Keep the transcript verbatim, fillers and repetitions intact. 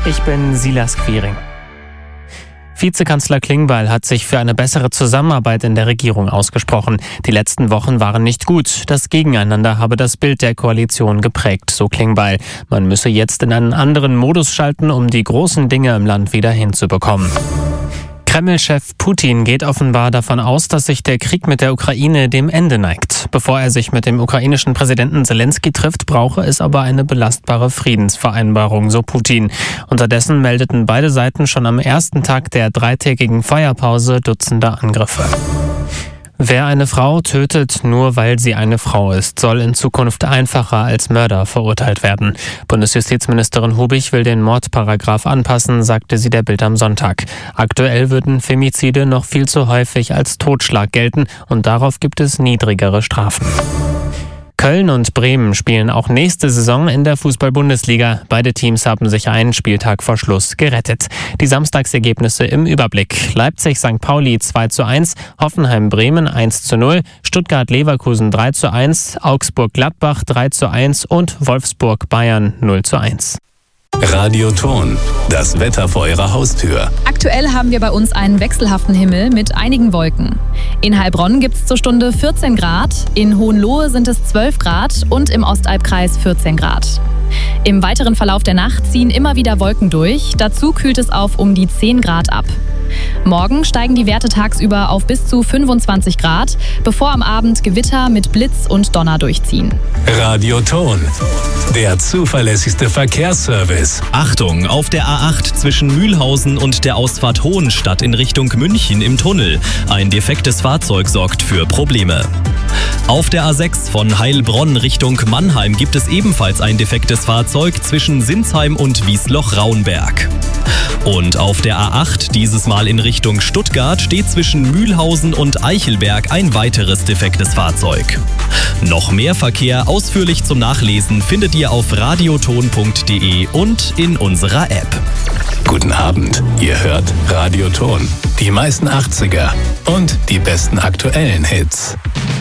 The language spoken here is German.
Ich bin Silas Quiring. Vizekanzler Klingbeil hat sich für eine bessere Zusammenarbeit in der Regierung ausgesprochen. Die letzten Wochen waren nicht gut. Das Gegeneinander habe das Bild der Koalition geprägt, so Klingbeil. Man müsse jetzt in einen anderen Modus schalten, um die großen Dinge im Land wieder hinzubekommen. Kreml-Chef Putin geht offenbar davon aus, dass sich der Krieg mit der Ukraine dem Ende neigt. Bevor er sich mit dem ukrainischen Präsidenten Zelensky trifft, brauche es aber eine belastbare Friedensvereinbarung, so Putin. Unterdessen meldeten beide Seiten schon am ersten Tag der dreitägigen Feuerpause Dutzende Angriffe. Wer eine Frau tötet, nur weil sie eine Frau ist, soll in Zukunft einfacher als Mörder verurteilt werden. Bundesjustizministerin Hubig will den Mordparagraf anpassen, sagte sie der Bild am Sonntag. Aktuell würden Femizide noch viel zu häufig als Totschlag gelten und darauf gibt es niedrigere Strafen. Köln und Bremen spielen auch nächste Saison in der Fußball-Bundesliga. Beide Teams haben sich einen Spieltag vor Schluss gerettet. Die Samstagsergebnisse im Überblick. Leipzig-Sankt Pauli zwei zu eins, Hoffenheim-Bremen eins zu null, Stuttgart-Leverkusen drei zu eins, Augsburg-Gladbach drei zu eins und Wolfsburg-Bayern null zu eins. Radio Ton, das Wetter vor Ihrer Haustür. Aktuell haben wir bei uns einen wechselhaften Himmel mit einigen Wolken. In Heilbronn gibt es zur Stunde vierzehn Grad, in Hohenlohe sind es zwölf Grad und im Ostalbkreis vierzehn Grad. Im weiteren Verlauf der Nacht ziehen immer wieder Wolken durch, dazu kühlt es auf um die zehn Grad ab. Morgen steigen die Werte tagsüber auf bis zu fünfundzwanzig Grad, bevor am Abend Gewitter mit Blitz und Donner durchziehen. Radio Ton, der zuverlässigste Verkehrsservice. Achtung, auf der A acht zwischen Mühlhausen und der Ausfahrt Hohenstadt in Richtung München im Tunnel. Ein defektes Fahrzeug sorgt für Probleme. Auf der A sechs von Heilbronn Richtung Mannheim gibt es ebenfalls ein defektes Fahrzeug zwischen Sinsheim und Wiesloch-Raunberg. Und auf der A acht, dieses Mal in Richtung Stuttgart, steht zwischen Mühlhausen und Eichelberg ein weiteres defektes Fahrzeug. Noch mehr Verkehr ausführlich zum Nachlesen findet ihr auf radioton punkt de und in unserer App. Guten Abend, ihr hört Radio Ton. Die meisten achtziger und die besten aktuellen Hits.